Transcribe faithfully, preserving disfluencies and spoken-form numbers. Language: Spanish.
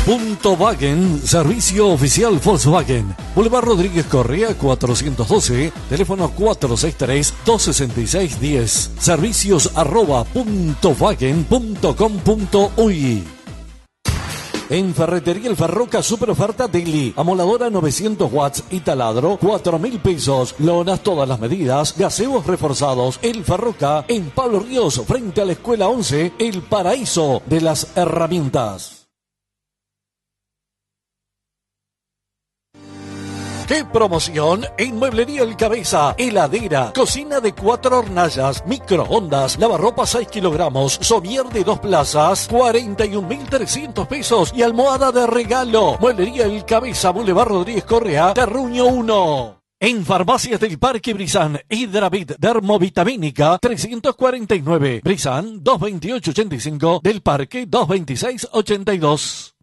Punto Wagen, servicio oficial Volkswagen. Boulevard Rodríguez Correa cuatrocientos doce, teléfono cuatro seis tres, dos seis seis, uno cero. Servicios arroba punto wagen punto com punto uy. En Ferretería El Farroca, super oferta Daily. Amoladora novecientos watts y taladro, cuatro mil pesos. Lonas todas las medidas, gaseos reforzados. El Farroca, en Pablo Ríos, frente a la Escuela once, el paraíso de las herramientas. ¡Qué promoción! En Mueblería El Cabeza, heladera, cocina de cuatro hornallas, microondas, lavarropa seis kilogramos, somier de dos plazas, cuarenta y un mil trescientos pesos y almohada de regalo. Mueblería El Cabeza, Boulevard Rodríguez Correa, Terruño uno. En Farmacias del Parque Brizán, Hidravit Dermovitamínica trescientos cuarenta y nueve, Brizán dos veintiocho ochenta y cinco, del Parque dos veintiséis ochenta y dos.